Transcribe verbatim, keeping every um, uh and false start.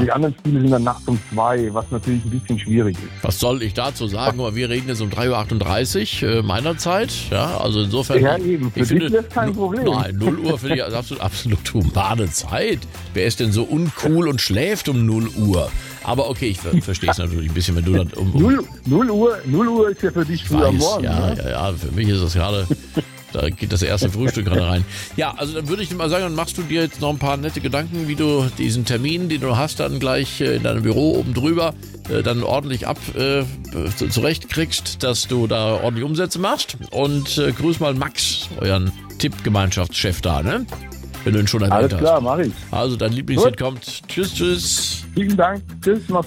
die anderen Spiele sind dann nachts um zwei, was natürlich ein bisschen schwierig ist. Was soll ich dazu sagen? Aber wir reden jetzt um drei Uhr achtunddreißig äh, meiner Zeit. Ja, also insofern. Ja, eben. Für ich dich finde, ist kein Problem. Nein, null Uhr finde ich absolut, absolut humane Zeit. Wer ist denn so uncool und schläft um null Uhr? Aber okay, ich ver verstehe es natürlich ein bisschen, wenn du dann um... um null Uhr, null Uhr ist ja für dich früh am Morgen. Ja, ne? ja, ja, für mich ist das gerade... Da geht das erste Frühstück gerade rein. Ja, also dann würde ich mal sagen, dann machst du dir jetzt noch ein paar nette Gedanken, wie du diesen Termin, den du hast, dann gleich in deinem Büro oben drüber äh, dann ordentlich ab äh, zurechtkriegst, dass du da ordentlich Umsätze machst. Und äh, grüß mal Max, euren Tippgemeinschaftschef da, ne? Wenn du ihn schon erwähnt hast. Alles klar, mach ich. Also dein Lieblingshit kommt. Tschüss, tschüss. Vielen Dank. Tschüss, mach's